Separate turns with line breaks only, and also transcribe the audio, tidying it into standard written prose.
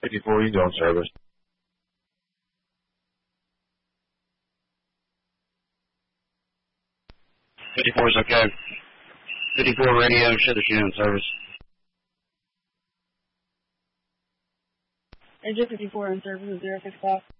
54, you go in service. 54 is okay. 54 radio, show the unit in service.
Agent 54 in service, 065.